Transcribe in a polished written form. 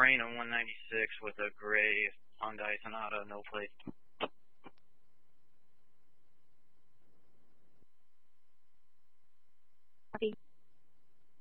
Marina 196 with a gray Hyundai Sonata, no plate. Copy.